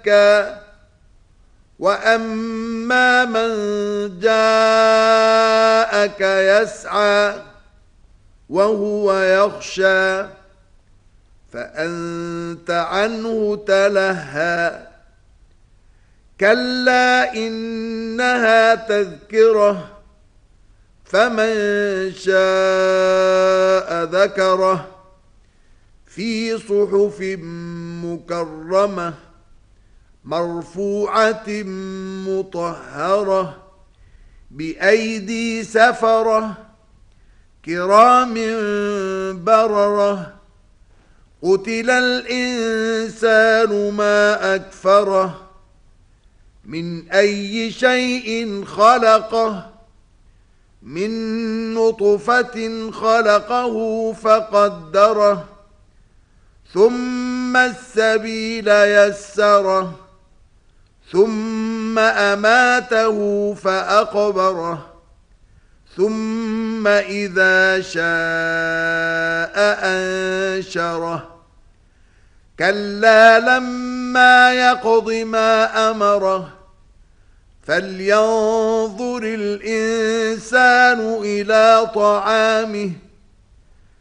زكى وأما من جاءك يسعى وهو يخشى فأنت عنه تلهى كلا إنها تذكرة فمن شاء ذكره في صحف مكرمة مرفوعة مطهرة بأيدي سفرة كرام بررة قتل الإنسان ما أكفره من أي شيء خلقه من نطفة خلقه فقدره ثم السبيل يسره ثم أماته فأقبره ثم إذا شاء أنشره كلا لما يقض ما أمره فلينظر الإنسان إلى طعامه